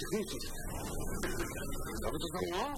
雰囲気だ。カブトさんが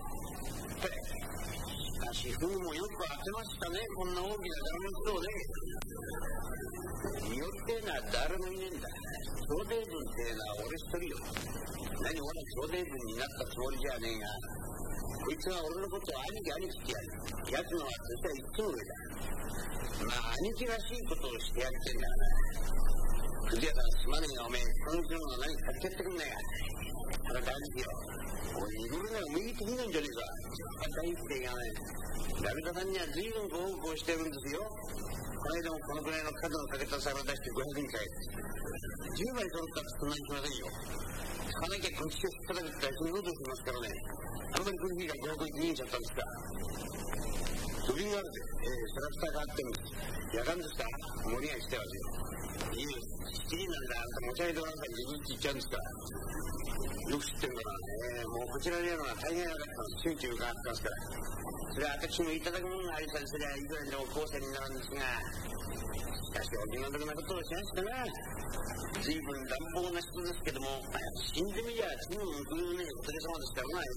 しかしフグもよく当てましたね。こんな大きなダルメットをね。によってな誰もいねえんだ。小弟分っていうのは俺一人よ。何俺小弟分になったつもりじゃねえが、こいつは俺のことを兄貴兄貴ってやる。奴のは絶対一つの上だ。まあ兄貴らしいことをしてやってんだからな。くず屋さんすまねえがおめえ、このうちのもの何か買ってやってくんねえや。ただ兄貴よ、おい、いろいろなら右手見ないんじゃねえか。大好きがね、ラルタさんには随分ご奉公してるんですよ。この間もこのくらいの角のかけた皿出して500円かい。10枚揃ったらそんなにしませんよ。買わなきゃこっちを引っ叩くって大変なことしますからね。あんまりこの日が500円に逃げちゃったんですか。ドリングあるで、セラクターがあっても夜間ですか盛り上げしてますよ。いいよ、7時なんだ。あんた持ち上げてもらったら自分って言っちゃうんですから。よく知ってるからね。もうこちらでやるのは大変なかったの。周知伺ってますから。それは私もいただくものがありさえすればいくらでも後世になるんですが、しかしお気の毒なことをしましてな。随分乱暴な人ですけども、死んでみりゃ罪も報いねえ仏様ですからな。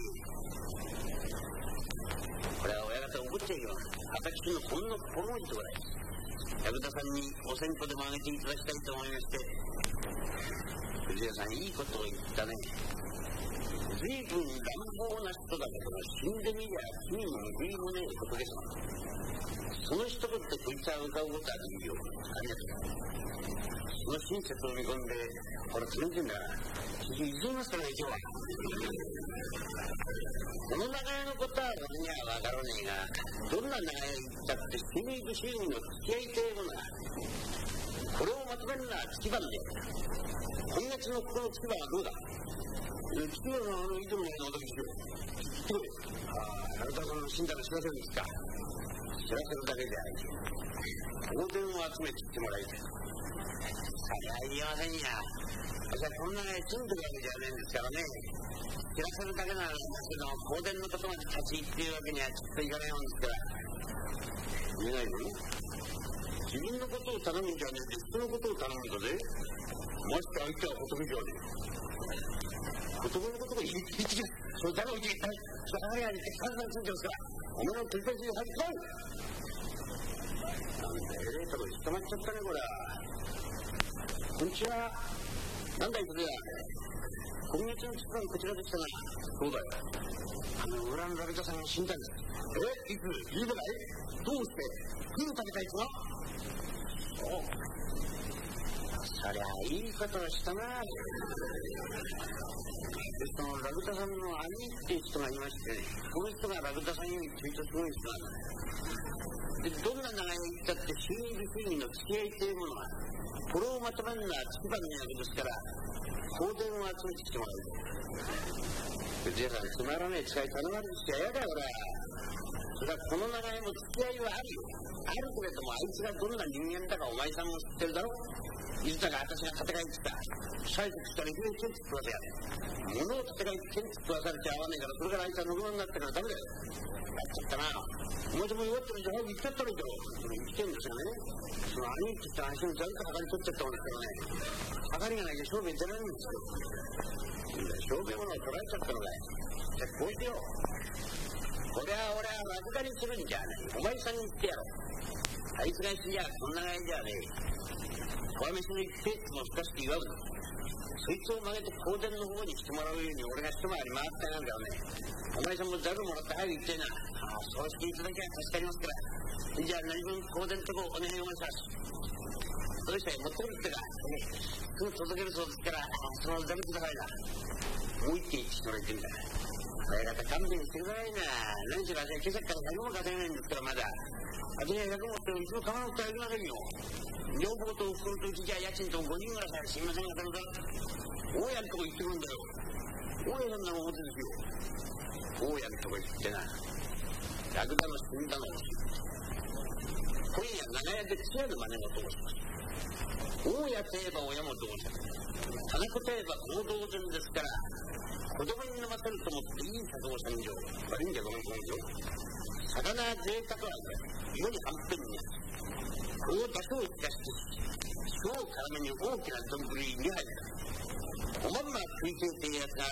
これは親方怒っちゃいよ。私のほんの心の人ぐらい。矢蓋さんにお線香でもあげていただきたいと思いまして。藤屋さんいいことを言ったね。随分乱暴な人だけど死んでみりゃ罪も報いもねえ仏様。その一言でこいつは歌うことはできるよ。ありがとう。その親切を見込んで、ほら全然だな。急ぎますからね、今日は。この長屋のことは俺にはわからねえが、どんな長屋に行ったってシミーズ主義の付き合いというものが、これをまとめるのは月番で、今月のこの月番はどうだ。月番のいつものお時しよう。来てくれ。あなたさんの死んだら知らせるんですか。知らせるだけであり、香典を集めてきてもらいたい。そりゃ言えませんや。私はこんなね住んでるわけじゃないんですからね。知らせるだけなんですけど、香典のとこまで立ち入っていうわけにはちょっといかないもんですから。言えないの？自分のことを頼むんじゃねえで人のことを頼むんだぜ。まして相手は仏じゃねえ。仏のことが言ってきて、それ誰を言ってきたい。それあれって簡単に住んでますから。お前の手伝いに入ってこい。なんだ、えれえとこに捕まっちゃったね、これは。こんにちは。なんだい、これは。今月の月番こちらでしたが。そうだよ。裏のラルタさんが死んだんです。いつ？言うべかい？どうして？フグ食べたいつは？そう。そりゃいいことをしたな。そのラグタさんの兄っていう人がいましてね、この人がラグタさんよりちょいとすごい人なんだ。で、どんな長屋に行ったって収入主義の付き合いというものが、これをまとめるのは月番の役ですから、香典を集めてきてもらう。藤屋さん、つまらねえ使い頼まれてきて嫌だよ、俺は。それはこの長屋も付き合いはあるよ。あるけれども、あいつがどんな人間だかお前さんも知ってるだろ。いつだか私が戦いに来た。催促したらいきなり剣つ食わせやる。物を戦いに剣つ食わされちゃ合わねえから、それからあいつは乗るまになってからダメだよ。やっちゃったな。お前さんも弱ってるんじゃ早く生きちゃったらいいけど。それ生きてるんですよね。その兄って言ったら足のざるかはかり取っちゃったもんですからね。はかりがないと勝負に出られるんですよ。勝負物を取られちゃったのかい。じゃあこうしよう。これは俺はラクダにするんじゃない。お前さんに言ってやろう。あいつが死んじゃこんな感じじゃねえ。小飯の一ペースも深しく祝うぞ。そいつを曲げて香典の方に来てもらうように俺が一回り回ったなんだよね。お前さんもザルもらって早く行ってな。そうしていただきゃ助かりますから。じゃあ何分香典のとこお願いをします。そうしたら持ってくるってか。すぐ届けるそうですから、そのザルくださいな。もう一軒行ってもらってみた。親方勘弁してくださいな。何しろ私は今朝から100も稼げないんですからまだ。私は100もっていつも構ってあげませんよ。女房とおふくろとうちじゃ家賃と5人ぐらいさえすいませんがだろうか。大家のとこ行ってくるんだよ。大家さんな表ですよ。大家のとこ行ってな。ラクダの死んだのを今夜長屋で通夜の真似事をします。大家といえば親も同然。金子といえばこの同然ですから、子供に飲ませると思っていい作動産業。悪いんじゃごめんごめんよ。魚は贅沢は世に半分にこの出汁を生かして塩を絡めに大きな丼に入ったおまんま食いついているやつが